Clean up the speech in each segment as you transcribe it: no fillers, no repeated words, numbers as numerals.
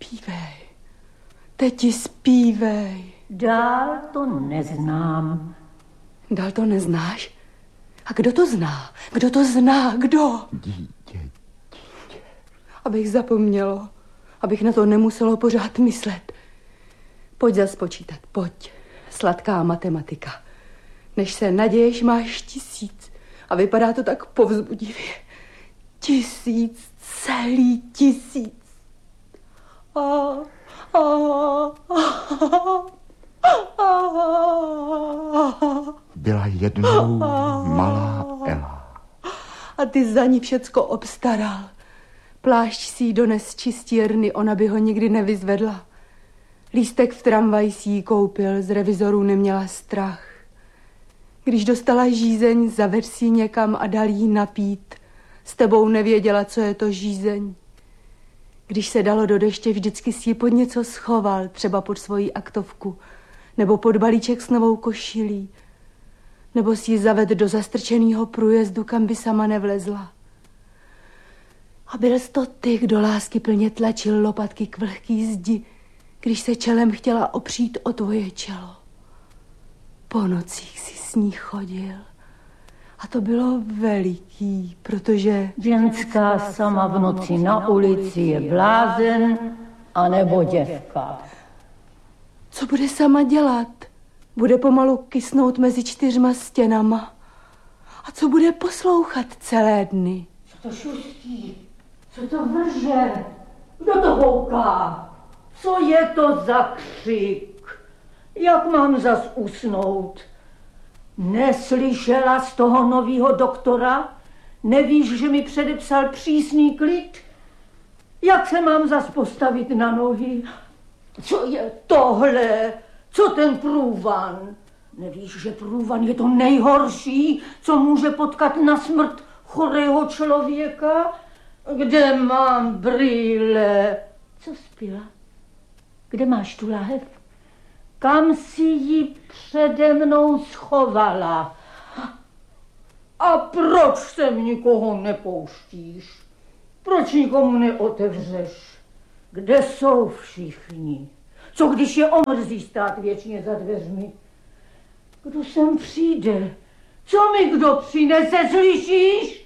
Zpívej. Teti, zpívej. Dál to neznám. Dál to neznáš? A kdo to zná? Kdo to zná? Kdo? Dítě. Abych zapomnělo. Abych na to nemuselo pořád myslet. Pojď zas počítat, pojď. Sladká matematika. Než se naděješ, máš 1000. A vypadá to tak povzbudivě. 1000, celý 1000. Byla jednou malá Ela. A ty za ní všecko obstaral. Plášť si jí dones z čistírny, ona by ho nikdy nevyzvedla. Lístek v tramvaji si jí koupil, z revizorů neměla strach. Když dostala žízeň, zaved si ji někam a dal jí napít. S tebou nevěděla, co je to žízeň. Když se dalo do deště, vždycky si ji pod něco schoval, třeba pod svoji aktovku, nebo pod balíček s novou košilí, nebo si ji zaved do zastrčeného průjezdu, kam by sama nevlezla. A byl jsi to ty, kdo lásky plně tlačil lopatky k vlhký zdi, když se čelem chtěla opřít o tvoje čelo. Po nocích si s ní chodil. A to bylo veliký, protože... Ženská sama v noci na ulici je blázen, anebo děvka. Co bude sama dělat? Bude pomalu kysnout mezi 4 stěnama. A co bude poslouchat celé dny? Co to šustí? Co to vrže? Kdo to houká? Co je to za křik? Jak mám zas usnout? Neslyšela z toho novýho doktora? Nevíš, že mi předepsal přísný klid? Jak se mám zas postavit na nohy? Co je tohle? Co ten průvan? Nevíš, že průvan je to nejhorší, co může potkat na smrt chorého člověka? Kde mám brýle? Co spila? Kde máš tu lahev? Kam si ji přede mnou schovala? A proč sem nikoho nepouštíš? Proč nikomu neotevřeš? Kde jsou všichni? Co když je omrzí stát věčně za dveřmi? Kdo sem přijde? Co mi kdo přinese, slyšíš?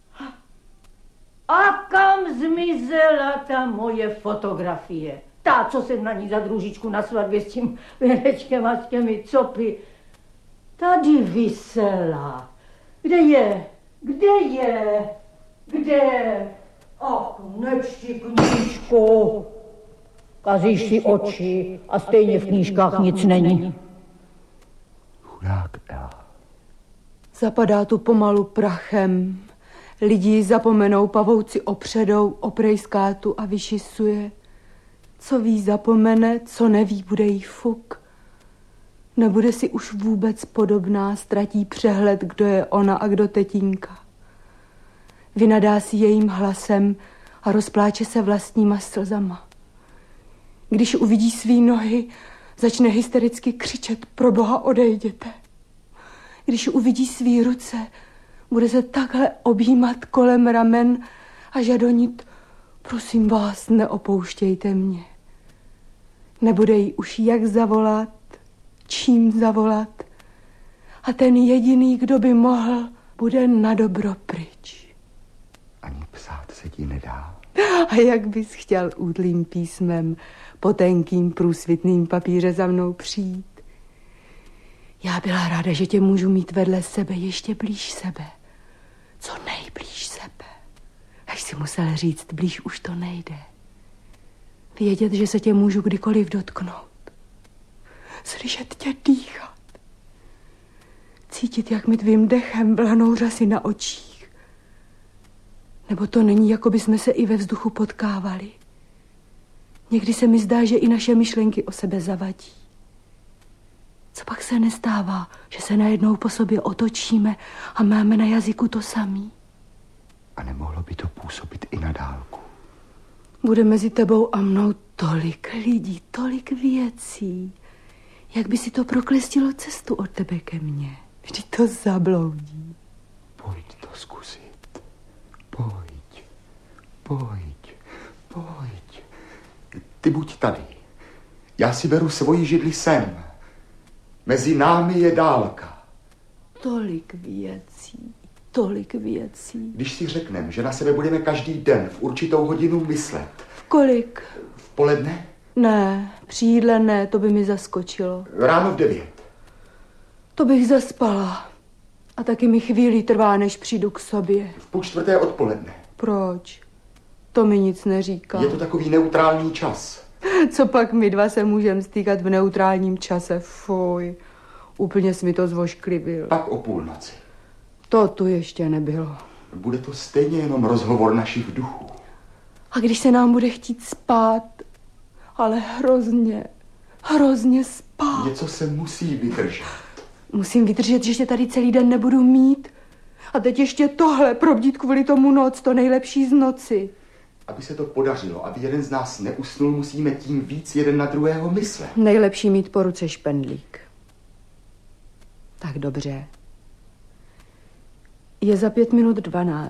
A kam zmizela ta moje fotografie? Ta, co jsem na ní za družičku na svatbě s tím věnečkem a s těmi copy. Tady visela. Kde je? Kde je? Kde? Ach, nečti knížku. Kazíš si oči a stejně v knížkách nic není. Chudák Ela. Zapadá tu pomalu prachem. Lidi zapomenou, pavouci opředou, oprejská tu a vyšisuje. Co ví, zapomene, co neví, bude jí fuk. Nebude si už vůbec podobná, ztratí přehled, kdo je ona a kdo tetínka. Vynadá si jejím hlasem a rozpláče se vlastníma slzama. Když uvidí svý nohy, začne hystericky křičet: pro Boha, odejděte. Když uvidí svý ruce, bude se takhle objímat kolem ramen a žadonit: prosím vás, neopouštějte mě. Nebude jí už jak zavolat, čím zavolat. A ten jediný, kdo by mohl, bude na dobro pryč. Ani psát se ti nedá. A jak bys chtěl útlým písmem po tenkým průsvitným papíře za mnou přijít? Já byla ráda, že tě můžu mít vedle sebe, ještě blíž sebe. Co nejblíž sebe. Až si musel říct, blíž už to nejde. Vědět, že se tě můžu kdykoliv dotknout. Slyšet tě dýchat. Cítit, jak mi tvým dechem vlahnou řasy na očích. Nebo to není, jako by jsme se i ve vzduchu potkávali. Někdy se mi zdá, že i naše myšlenky o sebe zavadí. Co pak se nestává, že se najednou po sobě otočíme a máme na jazyku to samý? A nemohlo by to působit i na dálku? Bude mezi tebou a mnou tolik lidí, tolik věcí. Jak by si to proklestilo cestu od tebe ke mně? Vždyť to zabloudí. Pojď to zkusit. Pojď. Ty buď tady. Já si beru svoji židli sem. Mezi námi je dálka. Tolik věcí, tolik věcí. Když si řekneme, že na sebe budeme každý den v určitou hodinu myslet. Kolik? V poledne? Ne, při jídle ne, to by mi zaskočilo. Ráno v 9. To bych zaspala. A taky mi chvíli trvá, než přijdu k sobě. V 3:30 odpoledne. Proč? To mi nic neříká. Je to takový neutrální čas. Co pak my dva se můžeme stýkat v neutrálním čase? Fuj, úplně jsi mi to zvošklivil. Pak o půlnoci. To tu ještě nebylo. Bude to stejně jenom rozhovor našich duchů. A když se nám bude chtít spát, ale hrozně spát. Něco se musí vydržet. Musím vydržet, že tě tady celý den nebudu mít. A teď ještě tohle, probdít kvůli tomu noc, to nejlepší z noci. Aby se to podařilo, aby jeden z nás neusnul, musíme tím víc jeden na druhého myslet. Nejlepší mít po ruce špendlík. Tak dobře. Je za 5:05.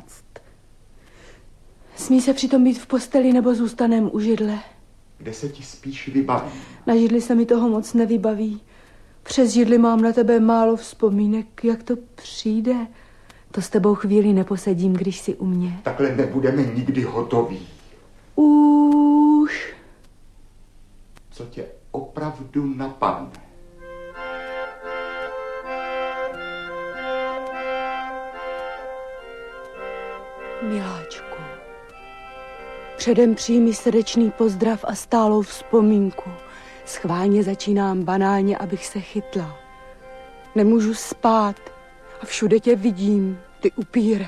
Smí se přitom být v posteli nebo zůstanem u židle? Kde se ti spíš vybaví? Na židli se mi toho moc nevybaví. Přes židli mám na tebe málo vzpomínek. Jak to přijde? To s tebou chvíli neposedím, když jsi u mě. Takhle nebudeme nikdy hotoví. Už. Co tě opravdu napadne? Miláčku, předem přijmi srdečný pozdrav a stálou vzpomínku. Schválně začínám banálně, abych se chytla. Nemůžu spát a všude tě vidím, ty upíre.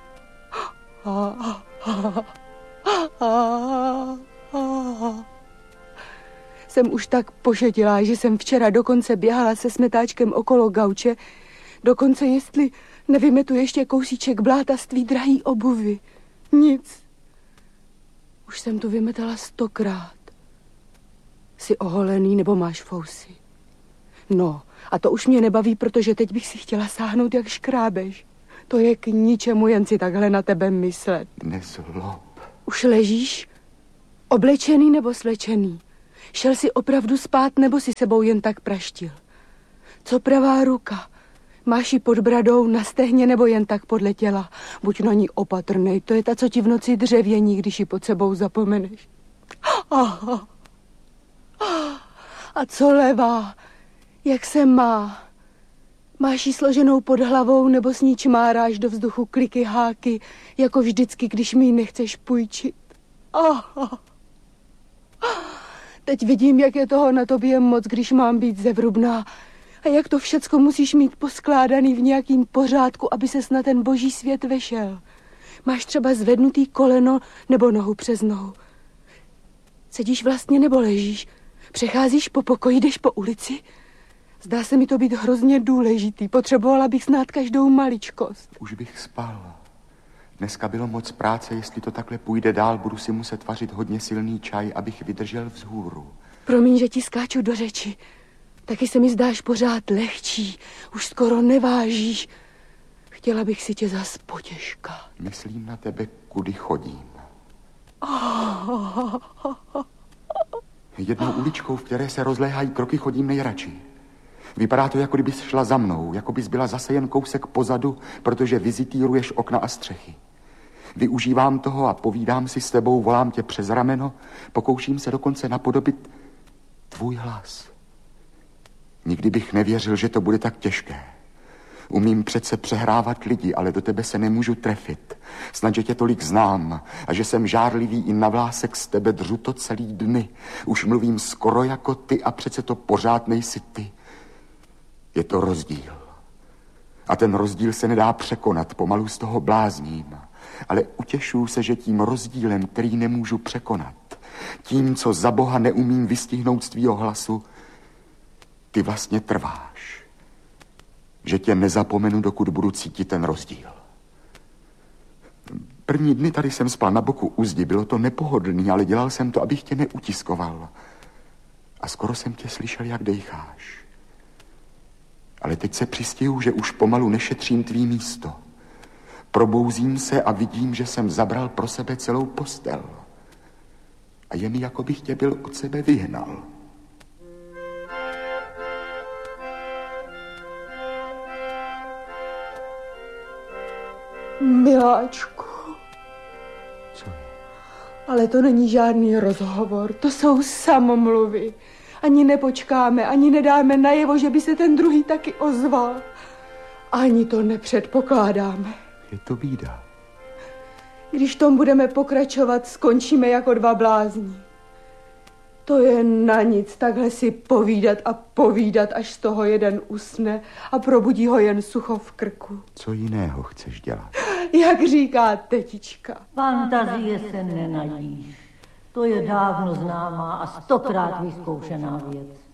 Jsem už tak pošetilá, že jsem včera dokonce běhala se smetáčkem okolo gauče, dokonce jestli nevymetu ještě kousíček bláta z tvý drahý obuvy. Nic. Už jsem tu vymetala 100krát. Jsi oholený nebo máš fousy? No, a to už mě nebaví, protože teď bych si chtěla sáhnout jak škrábeš. To je k ničemu jen si takhle na tebe myslet. Nezlob. Už ležíš? Oblečený nebo slečený? Šel jsi opravdu spát nebo si sebou jen tak praštil? Co pravá ruka? Máš ji pod bradou, na stehně nebo jen tak podle těla? Buď na ní opatrnej, to je ta, co ti v noci dřevění, když ji pod sebou zapomeneš. A co levá? Jak se má? Máš ji složenou pod hlavou nebo s ní čmáráš do vzduchu kliky háky, jako vždycky, když mi ji nechceš půjčit? Teď vidím, jak je toho na tobě moc, když mám být zevrubná. A jak to všecko musíš mít poskládaný v nějakým pořádku, aby ses na ten boží svět vešel. Máš třeba zvednutý koleno nebo nohu přes nohu. Sedíš vlastně nebo ležíš? Přecházíš po pokoji, jdeš po ulici? Zdá se mi to být hrozně důležitý. Potřebovala bych znát každou maličkost. Už bych spal. Dneska bylo moc práce, jestli to takhle půjde dál, budu si muset vařit hodně silný čaj, abych vydržel vzhůru. Promiň, že ti skáču do řeči. Taky se mi zdáš pořád lehčí. Už skoro nevážíš. Chtěla bych si tě zas potěžkat. Myslím na tebe, kudy chodím. Jednou uličkou, v které se rozléhají kroky, chodím nejradši. Vypadá to, jako kdybys šla za mnou, jako bys byla zase jen kousek pozadu, protože vizitíruješ okna a střechy. Využívám toho a povídám si s tebou, volám tě přes rameno, pokouším se dokonce napodobit tvůj hlas. Nikdy bych nevěřil, že to bude tak těžké. Umím přece přehrávat lidi, ale do tebe se nemůžu trefit. Snad, že tě tolik znám a že jsem žárlivý i na vlásek, z tebe dřu to celý dny. Už mluvím skoro jako ty a přece to pořád nejsi ty. Je to rozdíl. A ten rozdíl se nedá překonat, pomalu z toho blázním. Ale utěšuju se, že tím rozdílem, který nemůžu překonat, tím, co za Boha neumím vystihnout z tvýho hlasu, ty vlastně trváš. Že tě nezapomenu, dokud budu cítit ten rozdíl. První dny tady jsem spal na boku u zdi, bylo to nepohodlný, ale dělal jsem to, abych tě neutiskoval. A skoro jsem tě slyšel, jak dejcháš. Ale teď se přistěju, že už pomalu nešetřím tvý místo. Probouzím se a vidím, že jsem zabral pro sebe celou postel. A je mi, jako bych tě byl od sebe vyhnal. Miláčku. Co je? Ale to není žádný rozhovor, to jsou samomluvy. Ani nepočkáme, ani nedáme najevo, že by se ten druhý taky ozval. Ani to nepředpokládáme. Je to bída. Když tom budeme pokračovat, skončíme jako dva blázni. To je na nic, takhle si povídat a povídat, až z toho jeden usne a probudí ho jen sucho v krku. Co jiného chceš dělat? Jak říká tetička. Fantazie se nenajíš. To je dávno známá a 100krát vyzkoušená věc.